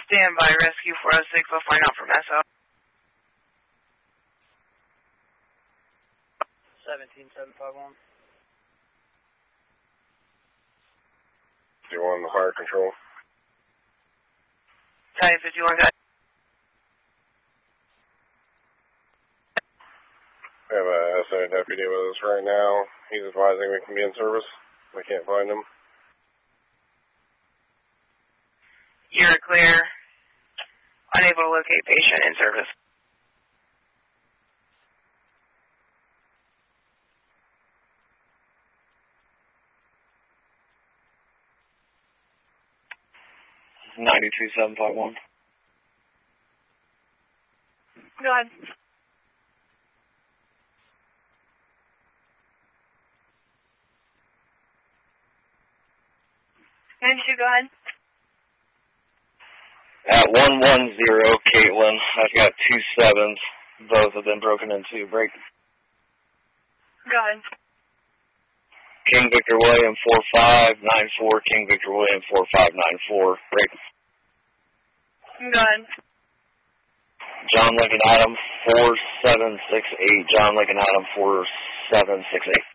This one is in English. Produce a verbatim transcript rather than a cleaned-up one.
Stand by, Rescue four oh six. I'll find out from S O. seventeen seven five one. Do you want the fire control? Type fifty-one, guys. We have a S O deputy with us right now. He's advising we can be in service. We can't find him. You're clear. Unable to locate patient in service. ninety-two seven five one. Go ahead. ninety-two, go ahead. At one one zero, Caitlin, I've got two sevens. Both have been broken into. Break. Go ahead. King Victor William four five nine four, King Victor William four five nine four. Break. Go ahead. John Lincoln Adam four seven six eight. John Lincoln Adam four seven six eight.